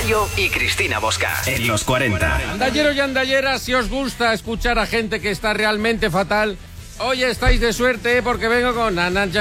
Bayo y Cristina Bosca en los 40. Andalleros y andalleras, si os gusta escuchar a gente que está realmente fatal, hoy estáis de suerte porque vengo con...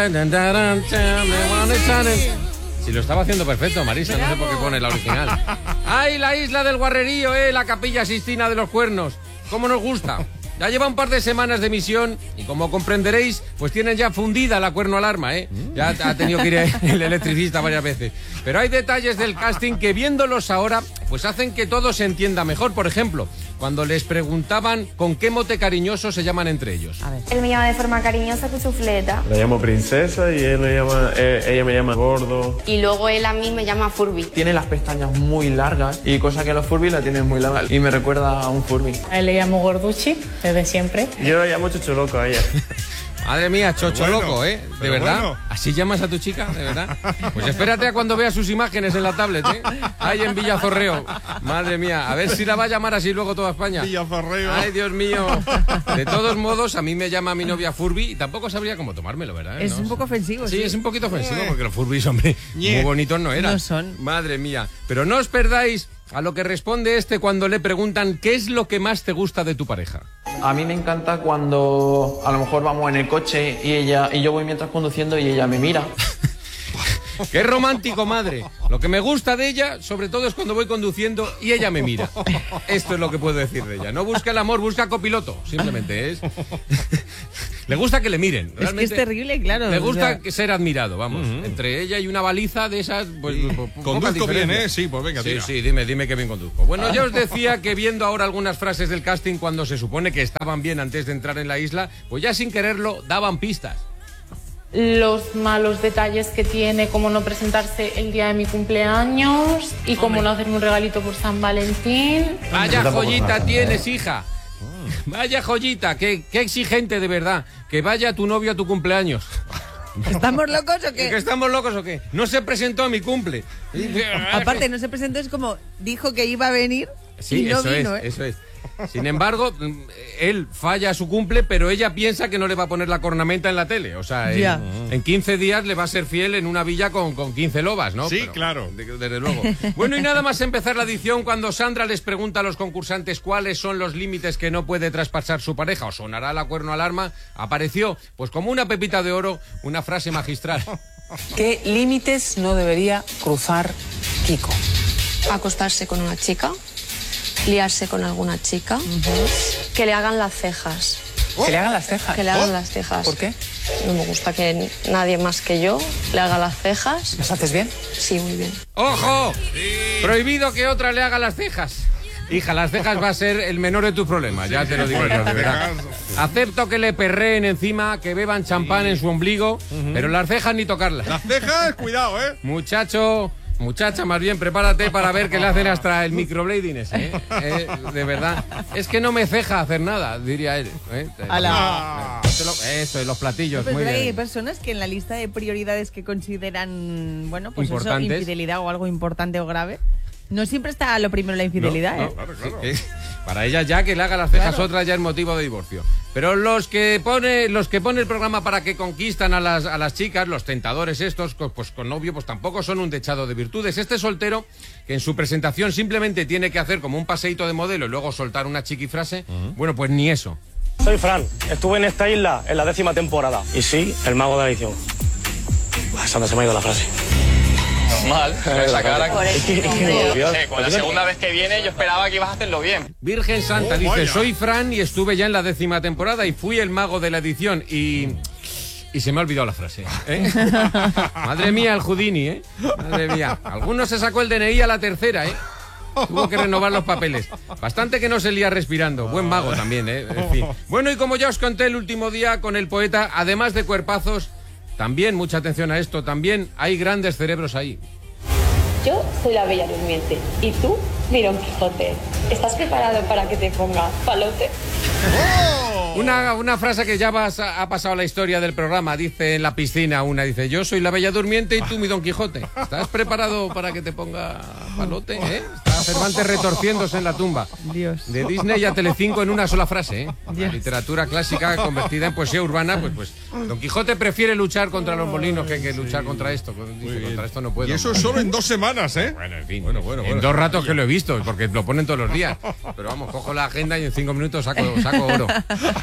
Si lo estaba haciendo perfecto, Marisa, no sé por qué pone la original. ¡Ay, la isla del Guarrerío, la Capilla Sistina de los Cuernos! ¿Cómo nos gusta? Ya lleva un par de semanas de emisión y como comprenderéis, pues tienen ya fundida la cuerno alarma, Ya ha tenido que ir el electricista varias veces. Pero hay detalles del casting que viéndolos ahora, pues hacen que todo se entienda mejor. Por ejemplo, cuando les preguntaban con qué mote cariñoso se llaman entre ellos. A ver. Él me llama de forma cariñosa Cuchufleta. La llamo princesa y ella me llama gordo. Y luego él a mí me llama Furby. Tiene las pestañas muy largas y cosa que los Furby la tienen muy largas y me recuerda a un Furby. A él le llamo Gorduchi desde siempre. Yo la llamo Chocho Loco a ella. Madre mía, Chocho bueno, Loco, ¿De verdad? Bueno. ¿Así llamas a tu chica? ¿De verdad? Pues espérate a cuando veas sus imágenes en la tablet, Ahí en Villazorreo. Madre mía, a ver si la va a llamar así luego toda España. Villazorreo. Ay, Dios mío. De todos modos, a mí me llama mi novia Furby y tampoco sabría cómo tomármelo, ¿verdad? Es un poco ofensivo. Sí, es un poquito ofensivo porque los Furbys, hombre, muy bonitos no eran. No son. Madre mía. Pero no os perdáis a lo que responde cuando le preguntan ¿qué es lo que más te gusta de tu pareja? A mí me encanta cuando a lo mejor vamos en el coche y yo voy mientras conduciendo y ella me mira. ¡Qué romántico, madre! Lo que me gusta de ella, sobre todo, es cuando voy conduciendo y ella me mira. Esto es lo que puedo decir de ella. No busca el amor, busca copiloto. Simplemente es... Le gusta que le miren. Es que es terrible, claro. Le gusta ser admirado, vamos. Entre ella y una baliza de esas... Pues, Conduzco bien, Sí, pues venga, tira. Sí, dime que bien conduzco. Bueno, ya os decía que viendo ahora algunas frases del casting cuando se supone que estaban bien antes de entrar en la isla, pues ya sin quererlo daban pistas. Los malos detalles que tiene, como no presentarse el día de mi cumpleaños y como no hacerme un regalito por San Valentín. Vaya joyita tienes, hija. Vaya joyita, qué exigente de verdad. Que vaya tu novio a tu cumpleaños. ¿Estamos locos o qué? ¿Que estamos locos o qué? No se presentó a mi cumple. Aparte, no se presentó, es como dijo que iba a venir y no vino, Eso es. Sin embargo, él falla a su cumple, pero ella piensa que no le va a poner la cornamenta en la tele. O sea, en 15 días le va a ser fiel en una villa con 15 lobas, ¿no? Sí, pero, claro. Desde luego. Bueno, y nada más empezar la edición, cuando Sandra les pregunta a los concursantes cuáles son los límites que no puede traspasar su pareja, o sonará la cuerno alarma, apareció, pues como una pepita de oro, una frase magistral. ¿Qué límites no debería cruzar Kiko? Acostarse con una chica, liarse con alguna chica, que le hagan las cejas. ¿Que le hagan las cejas? Que le hagan las cejas. ¿Por qué? No me gusta que nadie más que yo le haga las cejas. ¿Las haces bien? Sí, muy bien. ¡Ojo! Prohibido que otra le haga las cejas. Hija, las cejas va a ser el menor de tus problemas, ya te lo digo yo, de verdad. Acepto que le perreen encima, que beban champán en su ombligo, pero las cejas ni tocarlas. Las cejas, cuidado, Muchacha, más bien, prepárate para ver que le hacen hasta el microblading ese, de verdad. Es que no me ceja hacer nada, diría él. Eso, los platillos, Pues muy bien. hay personas que en la lista de prioridades que consideran, bueno, pues eso, Importantes. infidelidad o algo importante o grave, no siempre está lo primero la infidelidad, No, Claro. Para ella ya que le haga las cejas otra ya es motivo de divorcio. Pero los que pone el programa para que conquistan a las chicas, los tentadores estos, pues con novio, pues tampoco son un dechado de virtudes. Este soltero, que en su presentación simplemente tiene que hacer como un paseíto de modelo y luego soltar una chiquifrase, bueno, pues ni eso. Soy Fran, estuve en esta isla en la 10ª temporada. Y sí, el mago de la edición. Esa no se me ha ido la frase. Normal, esa cara. Con la segunda vez que viene yo esperaba que ibas a hacerlo bien. Virgen Santa, dice, soy Fran y estuve ya en la 10ª temporada y fui el mago de la edición y se me ha olvidado la frase. Madre mía, el Houdini, Madre mía. Algunos se sacó el DNI a la tercera, Tuvo que renovar los papeles. Bastante que no se lía respirando. Buen mago también, En fin. Bueno, y como ya os conté el último día con el poeta, además de cuerpazos, también, mucha atención a esto, también hay grandes cerebros ahí. Yo soy la Bella Durmiente y tú, Don Quijote. ¿Estás preparado para que te ponga palote? Una frase que ya ha pasado a la historia del programa, dice en la piscina dice, yo soy la Bella Durmiente y tú mi Don Quijote. ¿Estás preparado para que te ponga palote, ¿eh? Está Cervantes retorciéndose en la tumba. Dios. De Disney a Telecinco en una sola frase, ¿eh? La literatura clásica convertida en poesía urbana, pues Don Quijote prefiere luchar contra los molinos que luchar contra esto. Dice, contra esto no puedo. Y eso es solo en 2 semanas, ¿eh? Bueno, en fin. Bueno. En 2 ratos que lo he visto, porque lo ponen todos los días. Pero vamos, cojo la agenda y en 5 minutos saco oro.